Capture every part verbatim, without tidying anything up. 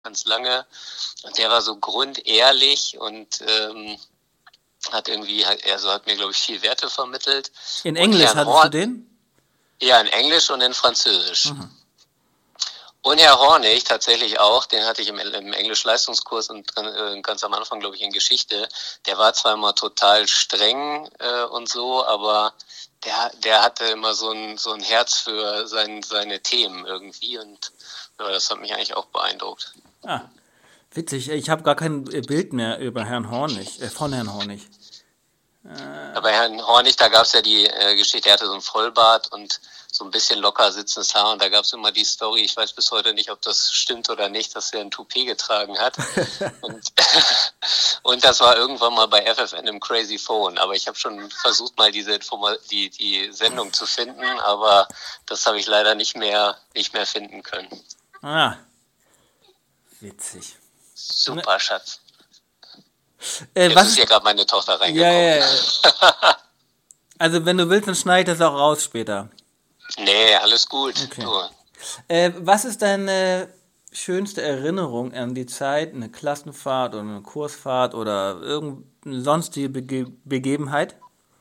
ganz lange. Und der war so grundehrlich und ähm, hat irgendwie, also hat mir, glaube ich, viel Werte vermittelt. In Und Englisch Herrn hattest du Horn, den? ja, in Englisch und in Französisch. Mhm. Und Herr Hornig tatsächlich auch, den hatte ich im, im Englisch-Leistungskurs und äh, ganz am Anfang, glaube ich, in Geschichte. Der war zwar immer total streng äh, und so, aber der, der hatte immer so ein, so ein Herz für sein, seine Themen irgendwie und ja, das hat mich eigentlich auch beeindruckt. Ah, witzig. Ich habe gar kein Bild mehr über Herrn Hornig, äh, von Herrn Hornig. Aber Herrn Hornig, da gab es ja die äh, Geschichte, er hatte so ein Vollbart und so ein bisschen locker sitzendes Haar und da gab es immer die Story, ich weiß bis heute nicht, ob das stimmt oder nicht, dass er ein Toupet getragen hat. Und, und das war irgendwann mal bei F F N im Crazy Phone, aber ich habe schon versucht, mal diese Informa- die, die Sendung zu finden, aber das habe ich leider nicht mehr, nicht mehr finden können. Ah, witzig. Ne, Super, Schatz. äh, Jetzt was ist ist. hier gerade meine Tochter Ja, reingekommen. ja, ja. Also, wenn du willst, dann schneid das auch raus später. Nee, alles gut. Okay. Du. Äh, was ist deine schönste Erinnerung an die Zeit? Eine Klassenfahrt oder eine Kursfahrt oder irgendeine sonstige Bege Begebenheit?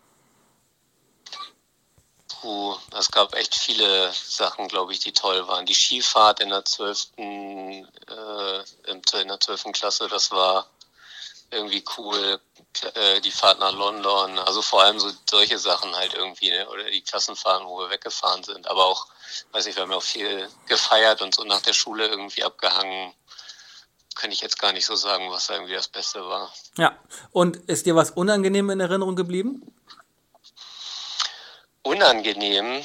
Puh, es gab echt viele Sachen, glaube ich, die toll waren. Die Skifahrt in der zwölften Äh, in der zwölften Klasse, das war irgendwie cool. Äh, die Fahrt nach London, also vor allem so solche Sachen halt irgendwie, ne? Oder die Klassenfahrten, wo wir weggefahren sind. Aber auch, weiß ich, wir haben ja auch viel gefeiert und so nach der Schule irgendwie abgehangen. Kann ich jetzt gar nicht so sagen, was da irgendwie das Beste war. Ja. Und ist dir was unangenehm in Erinnerung geblieben? Unangenehm?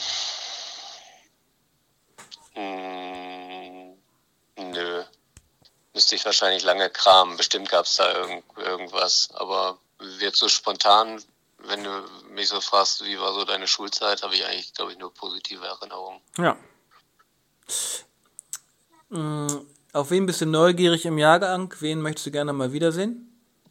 Hm, nö. Müsste ich wahrscheinlich lange kramen. Bestimmt gab es da irgend, irgendwas. Aber jetzt so spontan, wenn du mich so fragst, wie war so deine Schulzeit, habe ich eigentlich, glaube ich, nur positive Erinnerungen. Ja. Mm, auf wen bist du neugierig im Jahrgang? Wen möchtest du gerne mal wiedersehen?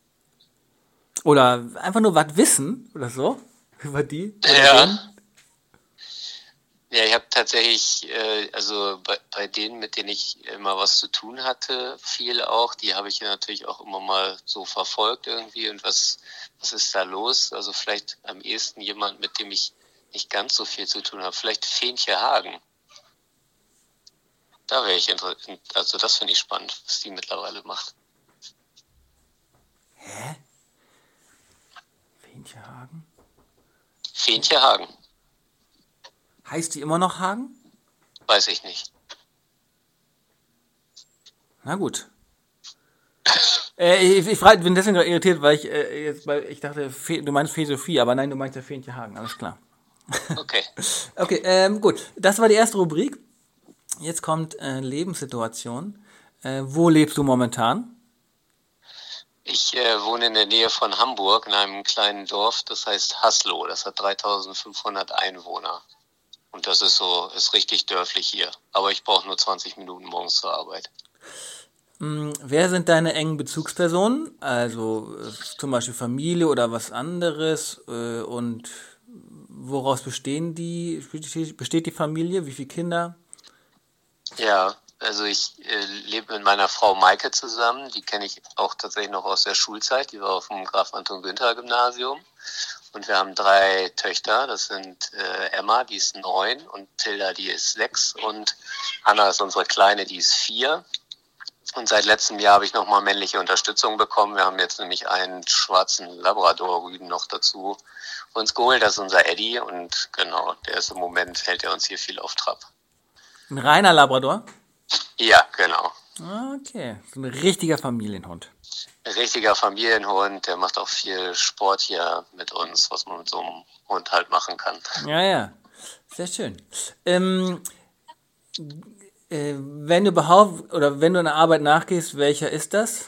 Oder einfach nur was wissen oder so über die oder Ja, den? ja, ich habe tatsächlich, äh, also bei, bei denen, mit denen ich immer was zu tun hatte, viel auch, die habe ich ja natürlich auch immer mal so verfolgt irgendwie und was, was ist da los? Also vielleicht am ehesten jemand, mit dem ich nicht ganz so viel zu tun habe. Vielleicht Fenche Hagen. Da wäre ich interessiert, also das finde ich spannend, was die mittlerweile macht. Hä? Fenche Hagen? Fenche Hagen, Heißt die immer noch Hagen? weiß ich nicht. Na gut. Äh, ich ich frag, bin deswegen gerade irritiert, weil ich äh, jetzt bei, ich dachte, Fe, du meinst Fee Sophie, aber nein, du meinst ja Feenche Hagen, alles klar. Okay. Okay, ähm, gut. Das war die erste Rubrik. Jetzt kommt äh, Lebenssituation. Äh, wo lebst du momentan? Ich äh, wohne in der Nähe von Hamburg in einem kleinen Dorf, das heißt Haslo. Das hat dreitausendfünfhundert Einwohner. Und das ist so, ist richtig dörflich hier. Aber ich brauche nur zwanzig Minuten morgens zur Arbeit. Hm, wer sind deine engen Bezugspersonen? Also äh, zum Beispiel Familie oder was anderes? Äh, und woraus bestehen die, besteht die Familie? Wie viele Kinder? Ja, also ich äh, lebe mit meiner Frau Maike zusammen. Die kenne ich auch tatsächlich noch aus der Schulzeit. Die war auf dem Graf Anton Günther Gymnasium. Und wir haben drei Töchter. Das sind äh, Emma, die ist neun, und Tilda, die ist sechs, und Anna ist unsere Kleine, die ist vier. Und seit letztem Jahr habe ich nochmal männliche Unterstützung bekommen. Wir haben jetzt nämlich einen schwarzen Labrador-Rüden noch dazu uns geholt. Das ist unser Eddie, und genau, der ist im Moment, hält er uns hier viel auf Trab. Ein reiner Labrador? Ja, genau. Okay, so ein richtiger Familienhund. Richtiger Familienhund, der macht auch viel Sport hier mit uns, was man mit so einem Hund halt machen kann. Ja, ja, sehr schön. Ähm, äh, wenn du überhaupt oder wenn du einer Arbeit nachgehst, welcher ist das?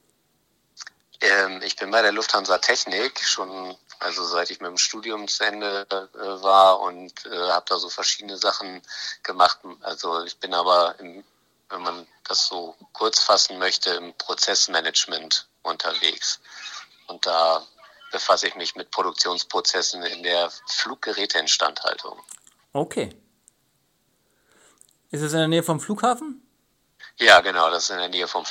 Ähm, ich bin bei der Lufthansa Technik schon, also seit ich mit dem Studium zu Ende äh, war, und äh, habe da so verschiedene Sachen gemacht. Also ich bin aber, im, wenn man das so kurz fassen möchte, im Prozessmanagement unterwegs. Und da befasse ich mich mit Produktionsprozessen in der Fluggeräteinstandhaltung. Okay. Ist es in der Nähe vom Flughafen? Ja, genau, das ist in der Nähe vom